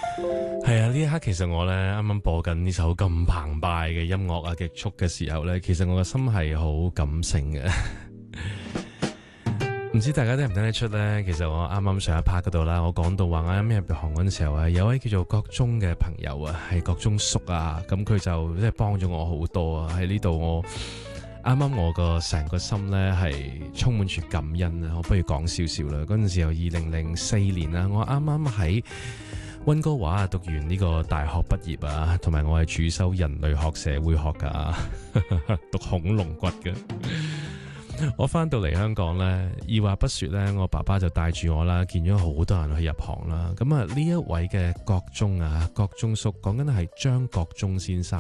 係啊，呢一刻其實我咧啱啱播緊呢首咁澎湃嘅音樂啊，極速嘅時候咧，其實我嘅心係好感性嘅。唔知大家聽唔聽得出呢？其實我啱啱上一 part 嗰度啦，我講到話我啱啱入行嗰陣時候啊，有位叫做國中嘅朋友啊，係國中叔啊，咁佢就即係幫咗我好多啊。喺呢度我啱啱我個成個心呢係充滿住感恩啊！我不如講少少啦。嗰陣時候2004年啦，我啱啱喺溫哥華啊讀完呢個大學畢業啊，同埋我係主修人類學、社會學噶，讀恐龍骨嘅。我翻到嚟香港呢，二話不說呢，我爸爸就帶住我啦，見咗好多人去入行啦。咁啊，呢一位嘅國中啊，國中叔講緊係張國忠先生。